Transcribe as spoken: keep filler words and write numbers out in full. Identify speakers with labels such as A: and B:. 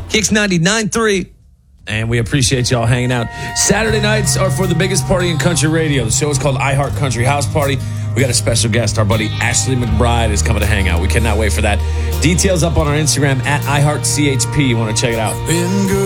A: Kicks ninety-nine point three.
B: And we appreciate y'all hanging out. Saturday nights are for the biggest party in country radio. The show is called iHeart Country House Party. We got a special guest. Our buddy Ashley McBride is coming to hang out. We cannot wait for that. Details up on our Instagram at iHeartCHP. You want to check it out.